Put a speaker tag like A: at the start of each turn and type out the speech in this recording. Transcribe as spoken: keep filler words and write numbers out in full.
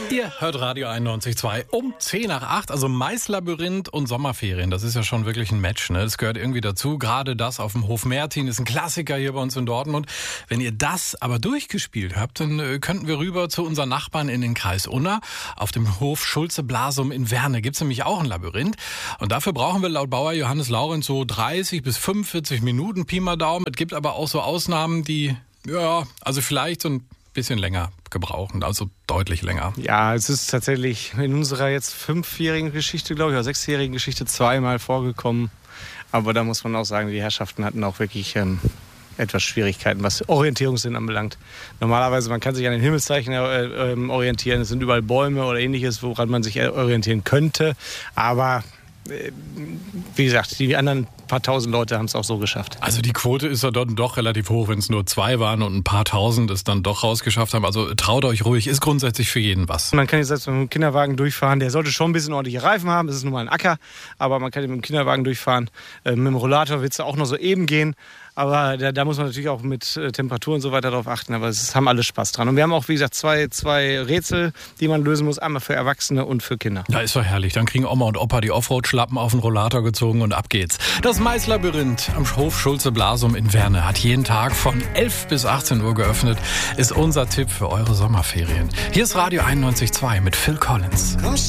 A: Ihr hört Radio einundneunzig Komma zwei um zehn nach acht, also Maislabyrinth und Sommerferien. Das ist ja schon wirklich ein Match, ne? Das gehört irgendwie dazu. Gerade das auf dem Hof Mertin ist ein Klassiker hier bei uns in Dortmund. Wenn ihr das aber durchgespielt habt, dann äh, könnten wir rüber zu unseren Nachbarn in den Kreis Unna. Auf dem Hof Schulze-Blasum in Werne gibt's nämlich auch ein Labyrinth. Und dafür brauchen wir laut Bauer Johannes Laurenz so dreißig bis fünfundvierzig Minuten, Pi mal Daumen. Es gibt aber auch so Ausnahmen, die, ja, also vielleicht so ein bisschen länger gebrauchen, also deutlich länger.
B: Ja, es ist tatsächlich in unserer jetzt fünfjährigen Geschichte, glaube ich, oder sechsjährigen Geschichte zweimal vorgekommen. Aber da muss man auch sagen, die Herrschaften hatten auch wirklich ähm, etwas Schwierigkeiten, was Orientierungssinn anbelangt. Normalerweise, man kann sich an den Himmelszeichen äh, äh, orientieren. Es sind überall Bäume oder ähnliches, woran man sich orientieren könnte. Aber äh, wie gesagt, die anderen paar tausend Leute haben es auch so geschafft.
A: Also die Quote ist ja dort doch relativ hoch, wenn es nur zwei waren und ein paar tausend es dann doch rausgeschafft haben. Also traut euch ruhig, ist grundsätzlich für jeden was.
B: Man kann jetzt selbst mit dem Kinderwagen durchfahren, der sollte schon ein bisschen ordentliche Reifen haben, es ist nun mal ein Acker, aber man kann mit dem Kinderwagen durchfahren. Äh, mit dem Rollator wird es auch noch so eben gehen, aber da, da muss man natürlich auch mit äh, Temperatur und so weiter darauf achten, aber es haben alle Spaß dran. Und wir haben auch, wie gesagt, zwei, zwei Rätsel, die man lösen muss, einmal für Erwachsene und für Kinder.
A: Ja, ist doch herrlich. Dann kriegen Oma und Opa die Offroad-Schlappen auf den Rollator gezogen und ab geht's. Das Maislabyrinth am Hof Schulze-Blasum in Werne hat jeden Tag von elf bis achtzehn Uhr geöffnet, ist unser Tipp für eure Sommerferien. Hier ist Radio einundneunzig Komma zwei mit Phil Collins.